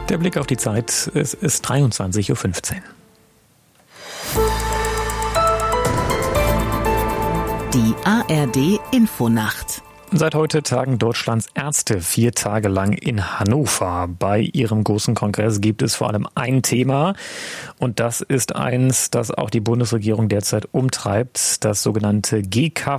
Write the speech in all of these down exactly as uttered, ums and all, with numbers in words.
Der Blick auf die Zeit, es ist dreiundzwanzig Uhr fünfzehn. Die A R D-Infonacht. Seit heute tagen Deutschlands Ärzte vier Tage lang in Hannover. Bei ihrem großen Kongress gibt es vor allem ein Thema. Und das ist eins, das auch die Bundesregierung derzeit umtreibt. Das sogenannte G K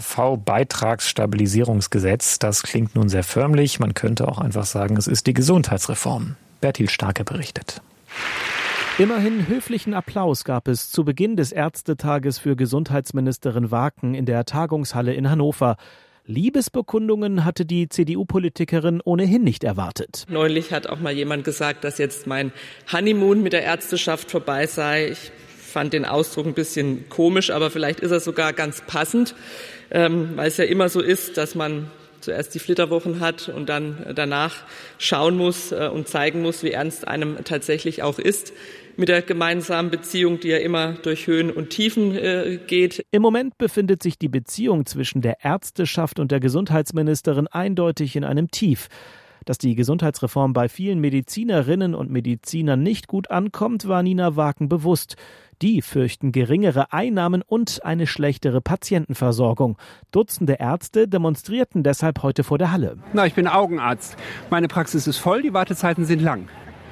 V-Beitragsstabilisierungsgesetz. Das klingt nun sehr förmlich. Man könnte auch einfach sagen, es ist die Gesundheitsreform. Bertil Starke berichtet. Immerhin höflichen Applaus gab es zu Beginn des Ärztetages für Gesundheitsministerin Waken in der Tagungshalle in Hannover. Liebesbekundungen hatte die C D U-Politikerin ohnehin nicht erwartet. Neulich hat auch mal jemand gesagt, dass jetzt mein Honeymoon mit der Ärzteschaft vorbei sei. Ich fand den Ausdruck ein bisschen komisch, aber vielleicht ist er sogar ganz passend, ähm, weil es ja immer so ist, dass man zuerst die Flitterwochen hat und dann danach schauen muss äh, und zeigen muss, wie ernst einem tatsächlich auch ist mit der gemeinsamen Beziehung, die ja immer durch Höhen und Tiefen äh, geht. Im Moment befindet sich die Beziehung zwischen der Ärzteschaft und der Gesundheitsministerin eindeutig in einem Tief. Dass die Gesundheitsreform bei vielen Medizinerinnen und Medizinern nicht gut ankommt, war Nina Waken bewusst. Die fürchten geringere Einnahmen und eine schlechtere Patientenversorgung. Dutzende Ärzte demonstrierten deshalb heute vor der Halle. Na, ich bin Augenarzt. Meine Praxis ist voll, die Wartezeiten sind lang.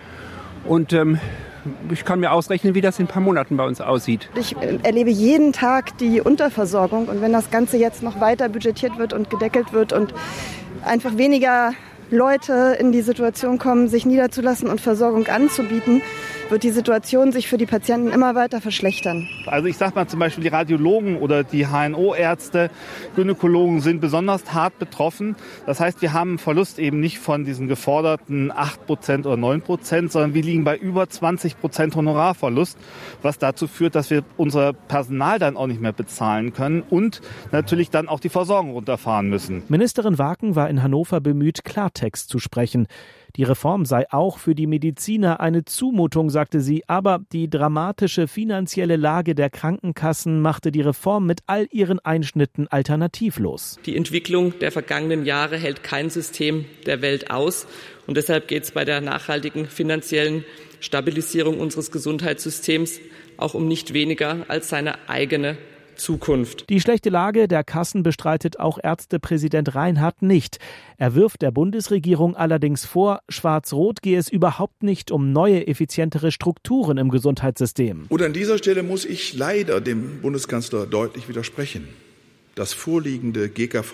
Und ähm, ich kann mir ausrechnen, wie das in ein paar Monaten bei uns aussieht. Ich erlebe jeden Tag die Unterversorgung. Und wenn das Ganze jetzt noch weiter budgetiert wird und gedeckelt wird und einfach weniger Leute in die Situation kommen, sich niederzulassen und Versorgung anzubieten, wird die Situation sich für die Patienten immer weiter verschlechtern. Also ich sag mal zum Beispiel die Radiologen oder die H N O-Ärzte, Gynäkologen sind besonders hart betroffen. Das heißt, wir haben einen Verlust eben nicht von diesen geforderten acht Prozent oder neun Prozent, sondern wir liegen bei über zwanzig Prozent Honorarverlust, was dazu führt, dass wir unser Personal dann auch nicht mehr bezahlen können und natürlich dann auch die Versorgung runterfahren müssen. Ministerin Waken war in Hannover bemüht, Klartext zu sprechen. Die Reform sei auch für die Mediziner eine Zumutung, sagte sie, aber die dramatische finanzielle Lage der Krankenkassen machte die Reform mit all ihren Einschnitten alternativlos. Die Entwicklung der vergangenen Jahre hält kein System der Welt aus. Und deshalb geht es bei der nachhaltigen finanziellen Stabilisierung unseres Gesundheitssystems auch um nicht weniger als seine eigene Zukunft. Die schlechte Lage der Kassen bestreitet auch Ärztepräsident Reinhardt nicht. Er wirft der Bundesregierung allerdings vor, schwarz-rot gehe es überhaupt nicht um neue, effizientere Strukturen im Gesundheitssystem. Und an dieser Stelle muss ich leider dem Bundeskanzler deutlich widersprechen. Das vorliegende G K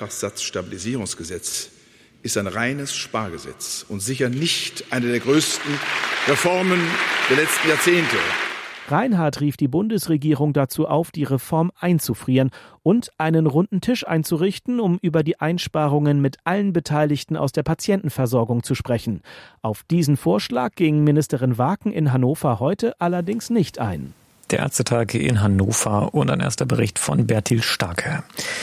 V-Beitragssatzstabilisierungsgesetz ist ein reines Spargesetz und sicher nicht eine der größten Reformen der letzten Jahrzehnte. Reinhardt rief die Bundesregierung dazu auf, die Reform einzufrieren und einen runden Tisch einzurichten, um über die Einsparungen mit allen Beteiligten aus der Patientenversorgung zu sprechen. Auf diesen Vorschlag ging Ministerin Waken in Hannover heute allerdings nicht ein. Der Ärztetag in Hannover und ein erster Bericht von Bertil Starke.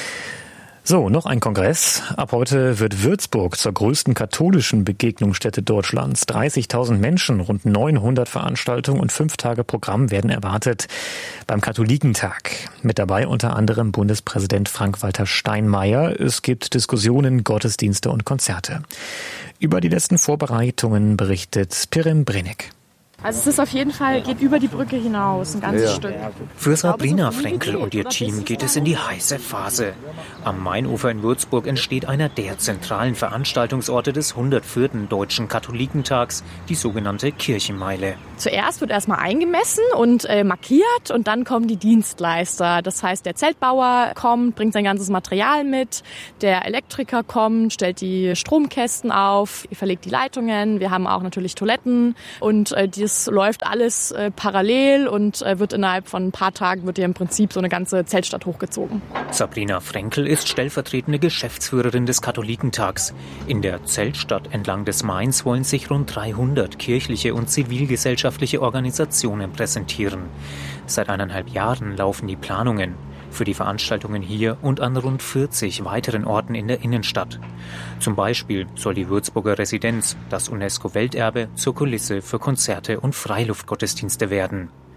So, noch ein Kongress. Ab heute wird Würzburg zur größten katholischen Begegnungsstätte Deutschlands. dreißigtausend Menschen, rund neunhundert Veranstaltungen und fünf Tage Programm werden erwartet beim Katholikentag. Mit dabei unter anderem Bundespräsident Frank-Walter Steinmeier. Es gibt Diskussionen, Gottesdienste und Konzerte. Über die letzten Vorbereitungen berichtet Pirim Brenek. Also es ist auf jeden Fall, geht über die Brücke hinaus, ein ganzes ja. Stück. Für Sabrina Frenkel und ihr Team geht es in die heiße Phase. Am Mainufer in Würzburg entsteht einer der zentralen Veranstaltungsorte des hundertvierten Deutschen Katholikentags, die sogenannte Kirchenmeile. Zuerst wird erstmal eingemessen und äh, markiert und dann kommen die Dienstleister. Das heißt, der Zeltbauer kommt, bringt sein ganzes Material mit, der Elektriker kommt, stellt die Stromkästen auf, verlegt die Leitungen. Wir haben auch natürlich Toiletten und äh, die Das läuft alles äh, parallel und äh, wird innerhalb von ein paar Tagen wird hier im Prinzip so eine ganze Zeltstadt hochgezogen. Sabrina Frenkel ist stellvertretende Geschäftsführerin des Katholikentags. In der Zeltstadt entlang des Mains wollen sich rund dreihundert kirchliche und zivilgesellschaftliche Organisationen präsentieren. Seit eineinhalb Jahren laufen die Planungen für die Veranstaltungen hier und an rund vierzig weiteren Orten in der Innenstadt. Zum Beispiel soll die Würzburger Residenz, das UNESCO-Welterbe, zur Kulisse für Konzerte und Freiluftgottesdienste werden.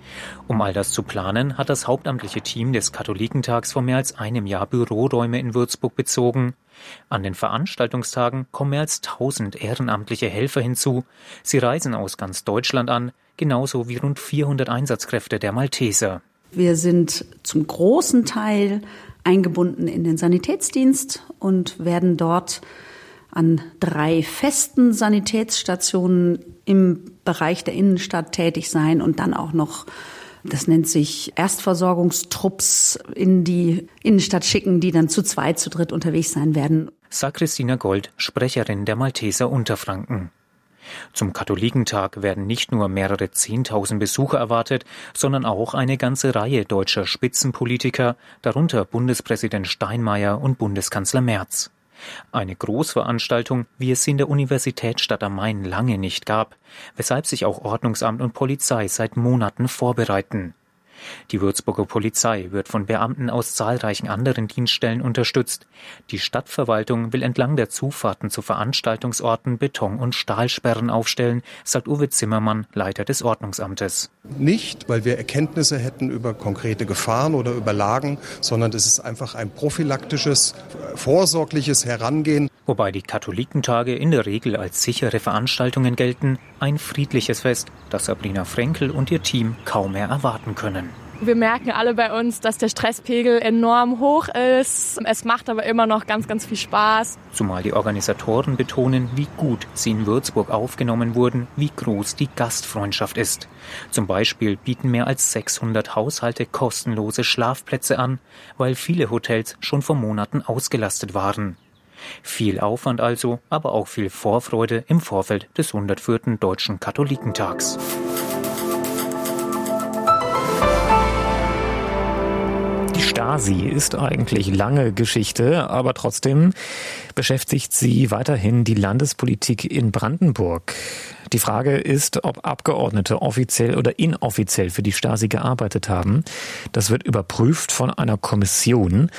Um all das zu planen, hat das hauptamtliche Team des Katholikentags vor mehr als einem Jahr Büroräume in Würzburg bezogen. An den Veranstaltungstagen kommen mehr als tausend ehrenamtliche Helfer hinzu. Sie reisen aus ganz Deutschland an, genauso wie rund vierhundert Einsatzkräfte der Malteser. Wir sind zum großen Teil eingebunden in den Sanitätsdienst und werden dort an drei festen Sanitätsstationen im Bereich der Innenstadt tätig sein und dann auch noch, das nennt sich Erstversorgungstrupps, in die Innenstadt schicken, die dann zu zweit, zu dritt unterwegs sein werden. Sagt Christina Gold, Sprecherin der Malteser Unterfranken. Zum Katholikentag werden nicht nur mehrere Zehntausend Besucher erwartet, sondern auch eine ganze Reihe deutscher Spitzenpolitiker, darunter Bundespräsident Steinmeier und Bundeskanzler Merz. Eine Großveranstaltung, wie es sie in der Universitätsstadt am Main lange nicht gab, weshalb sich auch Ordnungsamt und Polizei seit Monaten vorbereiten. Die Würzburger Polizei wird von Beamten aus zahlreichen anderen Dienststellen unterstützt. Die Stadtverwaltung will entlang der Zufahrten zu Veranstaltungsorten Beton- und Stahlsperren aufstellen, sagt Uwe Zimmermann, Leiter des Ordnungsamtes. Nicht, weil wir Erkenntnisse hätten über konkrete Gefahren oder über Lagen, sondern es ist einfach ein prophylaktisches, vorsorgliches Herangehen. Wobei die Katholikentage in der Regel als sichere Veranstaltungen gelten, ein friedliches Fest, das Sabrina Frenkel und ihr Team kaum mehr erwarten können. Wir merken alle bei uns, dass der Stresspegel enorm hoch ist. Es macht aber immer noch ganz, ganz viel Spaß. Zumal die Organisatoren betonen, wie gut sie in Würzburg aufgenommen wurden, wie groß die Gastfreundschaft ist. Zum Beispiel bieten mehr als sechshundert Haushalte kostenlose Schlafplätze an, weil viele Hotels schon vor Monaten ausgelastet waren. Viel Aufwand also, aber auch viel Vorfreude im Vorfeld des hundertvierten Deutschen Katholikentags. Die Stasi ist eigentlich lange Geschichte, aber trotzdem beschäftigt sie weiterhin die Landespolitik in Brandenburg. Die Frage ist, ob Abgeordnete offiziell oder inoffiziell für die Stasi gearbeitet haben. Das wird überprüft von einer Kommission.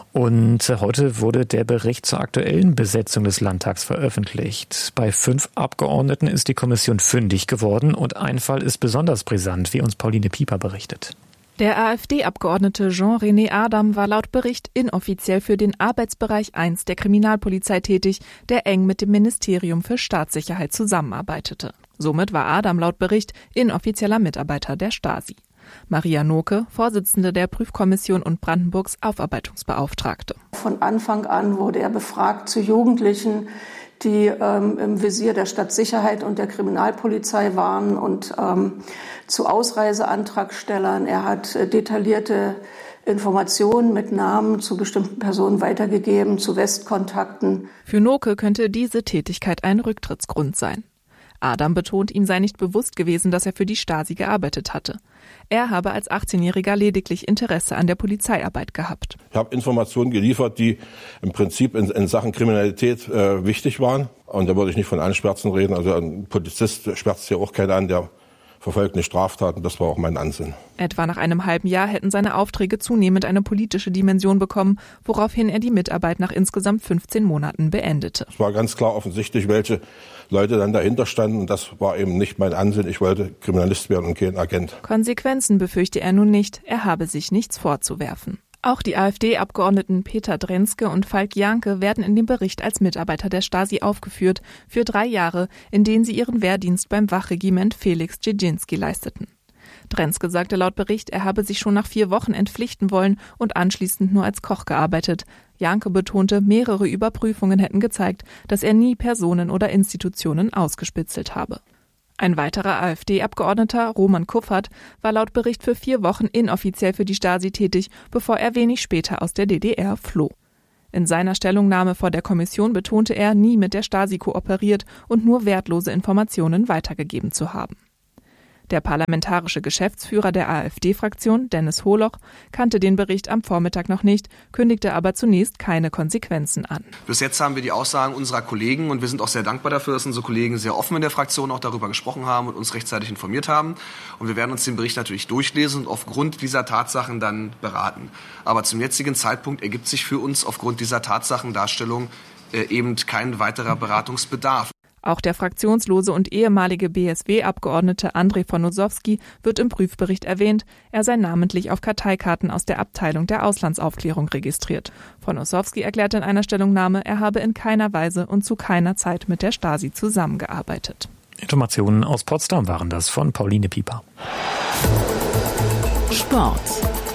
Und heute wurde der Bericht zur aktuellen Besetzung des Landtags veröffentlicht. Bei fünf Abgeordneten ist die Kommission fündig geworden und ein Fall ist besonders brisant, wie uns Pauline Pieper berichtet. Der AfD-Abgeordnete Jean-René Adam war laut Bericht inoffiziell für den Arbeitsbereich eins der Kriminalpolizei tätig, der eng mit dem Ministerium für Staatssicherheit zusammenarbeitete. Somit war Adam laut Bericht inoffizieller Mitarbeiter der Stasi. Maria Noke, Vorsitzende der Prüfkommission und Brandenburgs Aufarbeitungsbeauftragte. Von Anfang an wurde er befragt zu Jugendlichen, die ähm, im Visier der Stadtsicherheit und der Kriminalpolizei waren und ähm, zu Ausreiseantragstellern. Er hat äh, detaillierte Informationen mit Namen zu bestimmten Personen weitergegeben, zu Westkontakten. Für Noke könnte diese Tätigkeit ein Rücktrittsgrund sein. Adam betont, ihm sei nicht bewusst gewesen, dass er für die Stasi gearbeitet hatte. Er habe als achtzehnjähriger lediglich Interesse an der Polizeiarbeit gehabt. Ich habe Informationen geliefert, die im Prinzip in, in Sachen Kriminalität äh, wichtig waren. Und da würde ich nicht von Anschwärzen reden. Also ein Polizist schwärzt hier auch keiner an, der verfolgt eine Straftat. Und das war auch mein Ansinnen. Etwa nach einem halben Jahr hätten seine Aufträge zunehmend eine politische Dimension bekommen, woraufhin er die Mitarbeit nach insgesamt fünfzehn Monaten beendete. Es war ganz klar offensichtlich, welche Leute dann dahinter standen. Und das war eben nicht mein Ansinnen. Ich wollte Kriminalist werden und kein Agent. Konsequenzen befürchte er nun nicht. Er habe sich nichts vorzuwerfen. Auch die AfD-Abgeordneten Peter Drenzke und Falk Janke werden in dem Bericht als Mitarbeiter der Stasi aufgeführt, für drei Jahre, in denen sie ihren Wehrdienst beim Wachregiment Felix Dzerzhinsky leisteten. Drenzke sagte laut Bericht, er habe sich schon nach vier Wochen entpflichten wollen und anschließend nur als Koch gearbeitet. Janke betonte, mehrere Überprüfungen hätten gezeigt, dass er nie Personen oder Institutionen ausgespitzelt habe. Ein weiterer AfD-Abgeordneter, Roman Kuffert, war laut Bericht für vier Wochen inoffiziell für die Stasi tätig, bevor er wenig später aus der D D R floh. In seiner Stellungnahme vor der Kommission betonte er, nie mit der Stasi kooperiert und nur wertlose Informationen weitergegeben zu haben. Der parlamentarische Geschäftsführer der AfD-Fraktion, Dennis Holoch, kannte den Bericht am Vormittag noch nicht, kündigte aber zunächst keine Konsequenzen an. Bis jetzt haben wir die Aussagen unserer Kollegen und wir sind auch sehr dankbar dafür, dass unsere Kollegen sehr offen in der Fraktion auch darüber gesprochen haben und uns rechtzeitig informiert haben. Und wir werden uns den Bericht natürlich durchlesen und aufgrund dieser Tatsachen dann beraten. Aber zum jetzigen Zeitpunkt ergibt sich für uns aufgrund dieser Tatsachendarstellung äh, eben kein weiterer Beratungsbedarf. Auch der fraktionslose und ehemalige B S W-Abgeordnete Andrei von Nosowski wird im Prüfbericht erwähnt. Er sei namentlich auf Karteikarten aus der Abteilung der Auslandsaufklärung registriert. Von Nosowski erklärte in einer Stellungnahme, er habe in keiner Weise und zu keiner Zeit mit der Stasi zusammengearbeitet. Informationen aus Potsdam waren das von Pauline Pieper. Sport.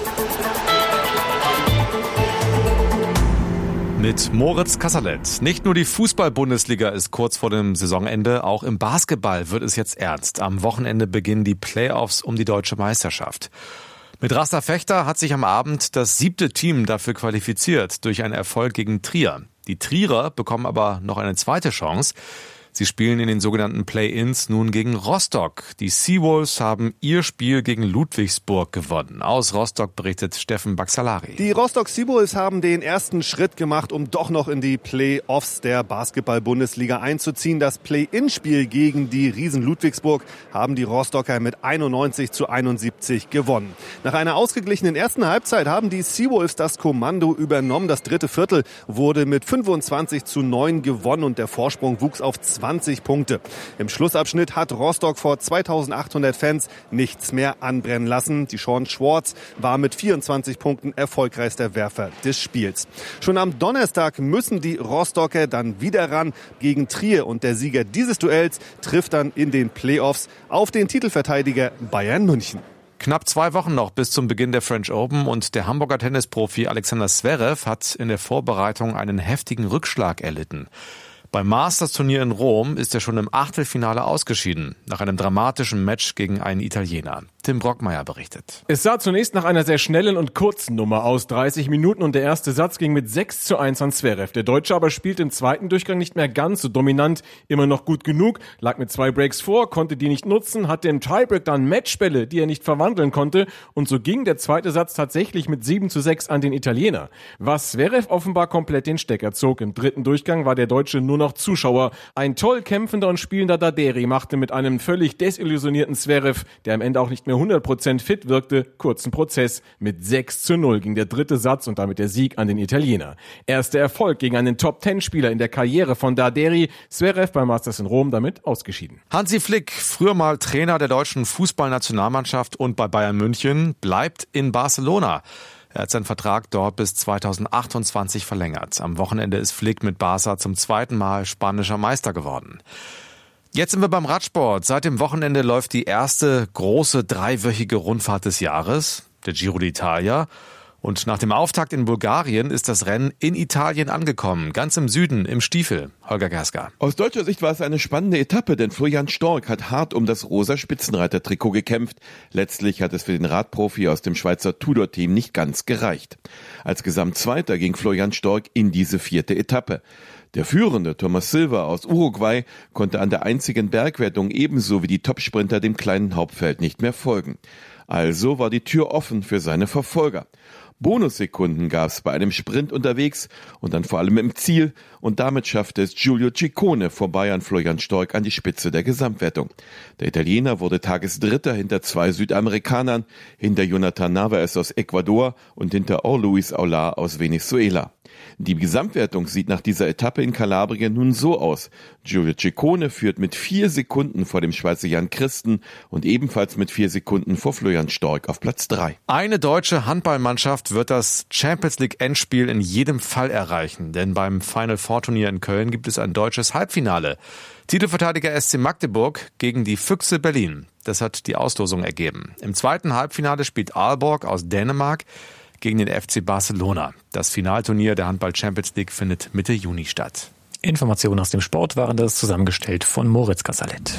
Mit Moritz Kasserlet. Nicht nur die Fußball-Bundesliga ist kurz vor dem Saisonende, auch im Basketball wird es jetzt ernst. Am Wochenende beginnen die Playoffs um die deutsche Meisterschaft. Mit Rasta Fechter hat sich am Abend das siebte Team dafür qualifiziert durch einen Erfolg gegen Trier. Die Trierer bekommen aber noch eine zweite Chance. Sie spielen in den sogenannten Play-ins nun gegen Rostock. Die Seawolves haben ihr Spiel gegen Ludwigsburg gewonnen. Aus Rostock berichtet Steffen Baxalari. Die Rostock Seawolves haben den ersten Schritt gemacht, um doch noch in die Play-offs der Basketball-Bundesliga einzuziehen. Das Play-in-Spiel gegen die Riesen Ludwigsburg haben die Rostocker mit einundneunzig zu einundsiebzig gewonnen. Nach einer ausgeglichenen ersten Halbzeit haben die Seawolves das Kommando übernommen. Das dritte Viertel wurde mit fünfundzwanzig zu neun gewonnen und der Vorsprung wuchs auf zwanzig Punkte. Im Schlussabschnitt hat Rostock vor zweitausendachthundert Fans nichts mehr anbrennen lassen. Die Sean Schwartz war mit vierundzwanzig Punkten erfolgreichster Werfer des Spiels. Schon am Donnerstag müssen die Rostocker dann wieder ran gegen Trier und der Sieger dieses Duells trifft dann in den Playoffs auf den Titelverteidiger Bayern München. Knapp zwei Wochen noch bis zum Beginn der French Open und der Hamburger Tennisprofi Alexander Zverev hat in der Vorbereitung einen heftigen Rückschlag erlitten. Beim Masters-Turnier in Rom ist er schon im Achtelfinale ausgeschieden, nach einem dramatischen Match gegen einen Italiener. Tim Brockmeier berichtet. Es sah zunächst nach einer sehr schnellen und kurzen Nummer aus, dreißig Minuten, und der erste Satz ging mit sechs zu eins an Zverev. Der Deutsche aber spielt im zweiten Durchgang nicht mehr ganz so dominant, immer noch gut genug, lag mit zwei Breaks vor, konnte die nicht nutzen, hatte im Tiebreak dann Matchbälle, die er nicht verwandeln konnte, und so ging der zweite Satz tatsächlich mit sieben zu sechs an den Italiener. Was Zverev offenbar komplett den Stecker zog. Im dritten Durchgang war der Deutsche nur noch Zuschauer. Ein toll kämpfender und spielender Daderi machte mit einem völlig desillusionierten Zverev, der am Ende auch nicht mehr hundert Prozent fit wirkte, kurzen Prozess. Mit sechs zu null ging der dritte Satz und damit der Sieg an den Italiener. Erster Erfolg gegen einen Top-Ten-Spieler in der Karriere von Daderi. Zverev beim Masters in Rom damit ausgeschieden. Hansi Flick, früher mal Trainer der deutschen Fußballnationalmannschaft und bei Bayern München, bleibt in Barcelona. Er hat seinen Vertrag dort bis zweitausendachtundzwanzig verlängert. Am Wochenende ist Flick mit Barca zum zweiten Mal spanischer Meister geworden. Jetzt sind wir beim Radsport. Seit dem Wochenende läuft die erste große dreiwöchige Rundfahrt des Jahres, der Giro d'Italia. Und nach dem Auftakt in Bulgarien ist das Rennen in Italien angekommen, ganz im Süden, im Stiefel. Holger Gerska. Aus deutscher Sicht war es eine spannende Etappe, denn Florian Stork hat hart um das rosa Spitzenreiter-Trikot gekämpft. Letztlich hat es für den Radprofi aus dem Schweizer Tudor-Team nicht ganz gereicht. Als Gesamtzweiter ging Florian Stork in diese vierte Etappe. Der Führende, Thomas Silva aus Uruguay, konnte an der einzigen Bergwertung ebenso wie die Topsprinter dem kleinen Hauptfeld nicht mehr folgen. Also war die Tür offen für seine Verfolger. Bonussekunden gab es bei einem Sprint unterwegs und dann vor allem im Ziel, und damit schaffte es Giulio Ciccone vorbei an Florian Stork an die Spitze der Gesamtwertung. Der Italiener wurde Tagesdritter hinter zwei Südamerikanern, hinter Jonathan Narvaez aus Ecuador und hinter Luis Aular aus Venezuela. Die Gesamtwertung sieht nach dieser Etappe in Kalabrien nun so aus. Giulio Ciccone führt mit vier Sekunden vor dem Schweizer Jan Christen und ebenfalls mit vier Sekunden vor Florian Stork auf Platz drei. Eine deutsche Handballmannschaft wird das Champions League Endspiel in jedem Fall erreichen, denn beim Final Four Turnier in Köln gibt es ein deutsches Halbfinale. Titelverteidiger S C Magdeburg gegen die Füchse Berlin. Das hat die Auslosung ergeben. Im zweiten Halbfinale spielt Aalborg aus Dänemark gegen den F C Barcelona. Das Finalturnier der Handball Champions League findet Mitte Juni statt. Informationen aus dem Sport waren das, zusammengestellt von Moritz Kasserlet.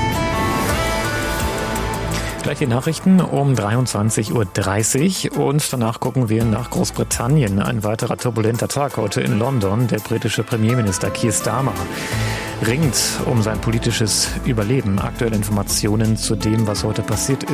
Gleich die Nachrichten um dreiundzwanzig Uhr dreißig und danach gucken wir nach Großbritannien. Ein weiterer turbulenter Tag heute in London. Der britische Premierminister Keir Starmer ringt um sein politisches Überleben. Aktuelle Informationen zu dem, was heute passiert ist.